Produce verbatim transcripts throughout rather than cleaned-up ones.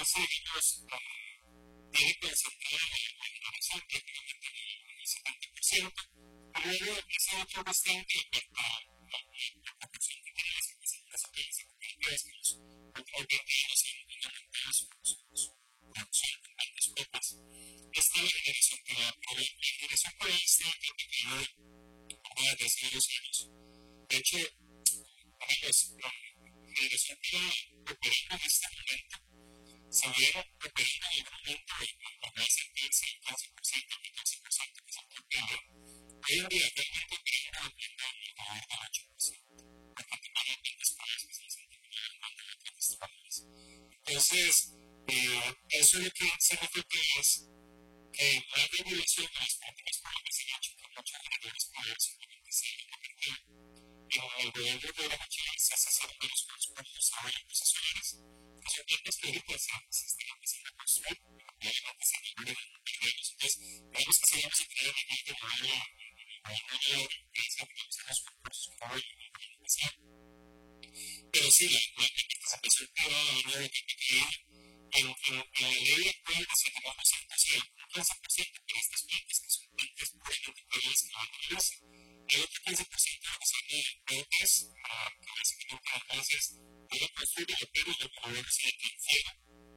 base de ellos uh, tiene concentrada la innovación prácticamente en el setenta por ciento, pero luego ese otro bastante afecta la, la proporción que tienen las empresas sectores económicas que los actualmente ellos han incrementado su producción en grandes copas. Esta es la generación privada, pero la generación privada está practicada desde hace varios años. De hecho, amigos, la generación privada operando en este momento se hubiera operando en algún momento a base del quince por ciento, catorce por ciento que es el privado. Hoy en día realmente opera alrededor del ocho por ciento, particularmente en los países que se encuentran en la de los trabajadores. Entonces, eh, eso lo que se refleja es que la regulación de las prácticas públicas ha hecho que muchos generadores privados simplemente se hayan convertido en el gobierno de la Chile se hace hacer de los fondos públicos ahora en posiciones que son plantas públicas se están empezando a construir y obviamente se liberan en ellos. Entonces, digamos que si vamos a tener una ley de modelo de empresa que vamos a los concursos que ahora y la educación. Pero sí, la participación privada ahora de capital en la ley actual se tenemos el caso del quince por ciento por estas plantas que son plantas puramente privadas que van a negocio. El otro quince por ciento de las plantas que básicamente entonces van a construir el opero y el gobierno se financiera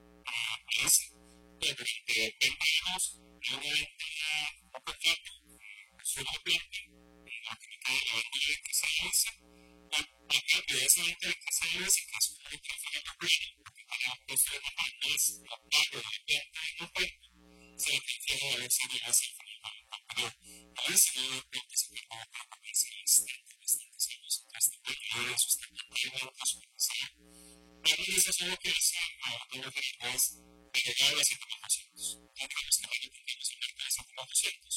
a ese. Pero durante veinte años, obviamente, un contrato sobre la planta, la capital de la banda de que se hace, y a cambio de esa venta de que se hace, que es una venta de la planta, porque para un costo de la planta es la paga de la planta en un puerto, se le transfiere a ver si le hace el pagador. Ahora se le da cuenta que se le va a pagar bastante, bastantes años atrás de la sustentabilidad, sustentabilidad, pero eso es algo que hace a los generales de llegar a siete mil doscientos. Ya tenemos que hablar de pequeños en mercado de siete mil doscientos.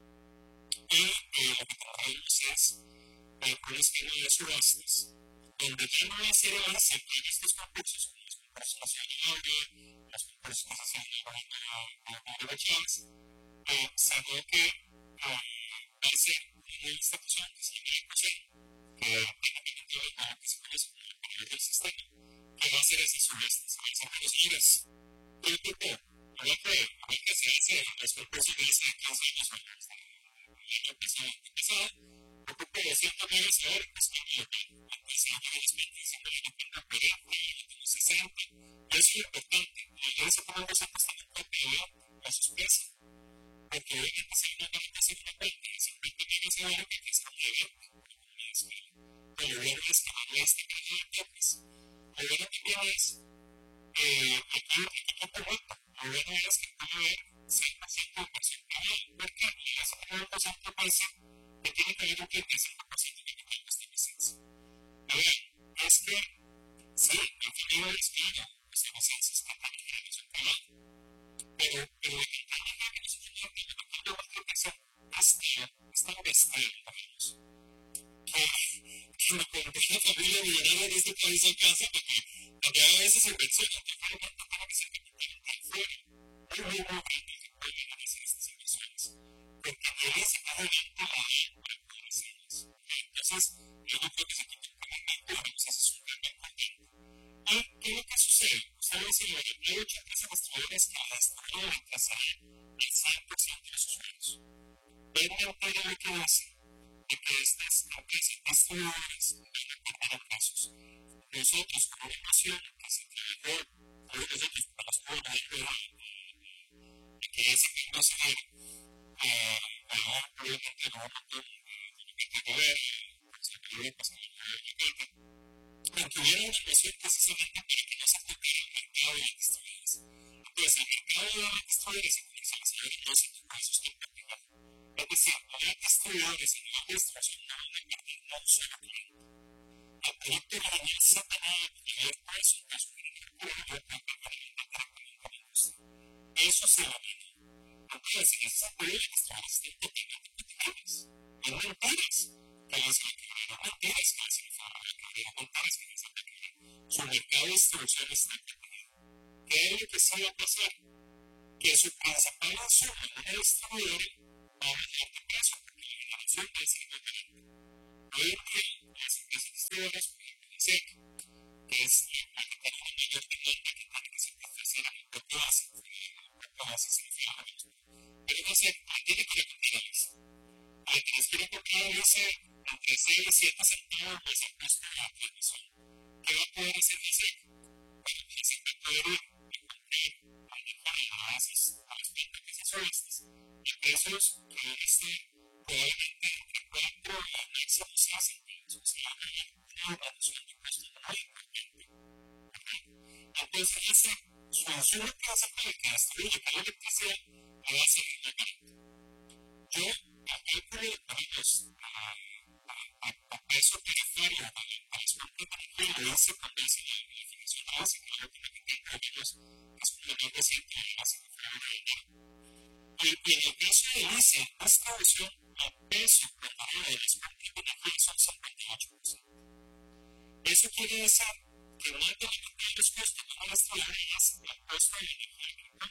Y eh, lo que trabajamos es eh, un esquema de subastas, donde ya no es ir a aceptar estos concursos, como los concursos nacionales, los concursos que se hacen en la banda de bachelas, eh, sino que eh, va a ser una institución que se llama ECOSEN, que prácticamente va a que se conoce como el poder del sistema, que va a hacer esas subastas, va a hacer los giras. Y el tipo, lo que, lo que se hace en los concursos de hace quince años o años, el año pasado, empezado, ocupa doscientos millones de dólares, pues que lo que empezó a los veinticinco años de cuenta cuarenta y los sesenta. Y eso es lo importante, la iglesia tomando esa cuestión propiedad a sus pesos, porque obviamente si uno tiene que hacer una cuenta de cincuenta millones de dólares, que es muy bien, pero el gobierno es que no es que no hay toques. El gobierno también es eh, aquí aquí correcto, el gobierno es que puede haber seis por ciento de porcentaje, porque ese nueve por ciento piensa que tiene que haber un treinta y cinco por ciento de capital de licencia. Ahora, es que sí, el dinero es claro, las licencias que están en la central, pero pero la campaña que nosotros no tenemos que llevar a pensar hasta hasta bestial, amigos. Que que me conté la familia millonaria de este país alcanza porque había a veces inversiones que realmente tienen que ser capital fuera. Muy, muy, muy grande que pueden hacer estas inversiones. Porque tienen que sacar adelante la poblaciones. Entonces, yo no creo que se quite el momento, digamos, ese es un gran importante. ¿Y qué es lo que sucede? Ustedes si hay ocho empresas distribuidoras que las destruyen en casa el cien por ciento de sus usuarios. Ven la entera lo que hacen de que estas empresas distribuidoras van a perder casos. Nosotros, como una nación que se trabajó, todos nosotros, para las pobres, de que ese mismo señor, ahora obviamente no vamos a poder pues el problema es que incluyeron una inversión precisamente para que no se afectara el mercado de las distribuidoras. Entonces, el mercado de las distribuidoras se comercializaba en los precios que prácticamente. Es decir, había distribuidores en la distribución no van a perder no un solo cliente. El producto original se tenía el mayor precio que su manufactura y el producto para vender directamente a la industria. Eso se eliminó. Entonces, en ese sentido, las distribuidoras están totalmente criticadas. Y no mentiras que las declararon mentiras que las declararon mentiras que las declararon. Su mercado de distribución está criticados. ¿Qué es lo que sí va a pasar? Que su principal insumo en una distribuidora va a bajar de precio porque la generación va a ser más barata. Hoy en día, las empresas distribuidoras, por ejemplo, la SEC, que es la que tiene una mayor demanda que tiene que satisfacer a moverse entre seis y siete centavos de ese costo de adquisición. ¿Qué va a poder hacer ese? Bueno, ese va a poder encontrar a esos a los clientes estos. Y precios que deben estar probablemente entre cuatro y máximo seis centavos. O sea, hay una reducción de costos muy importante. Entonces, esa solución principal que destruye la electricidad la va a ser la garantía. Yo, a cálculo, digamos, a peso tarifario para las compras de energía, lo hice con base en la definición básica, lo que me entiendo, digamos, es como lo más reciente de la básica de enero. Y en el caso de ICE, esta versión a peso comparado de las compras de energía son cincuenta y ocho por ciento. Eso quiere decir que más de la mitad de los costos no van a estar el costo de la energía